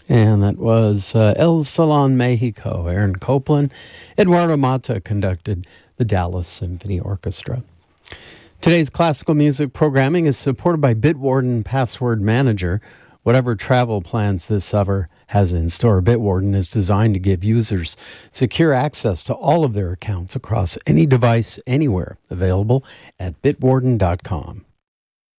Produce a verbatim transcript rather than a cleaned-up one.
And that was uh, El Salon Mexico. Aaron Copland, Eduardo Mata conducted the Dallas Symphony Orchestra. Today's classical music programming is supported by Bitwarden Password Manager. Whatever travel plans this summer has in store, Bitwarden is designed to give users secure access to all of their accounts across any device, anywhere. Available at bitwarden dot com.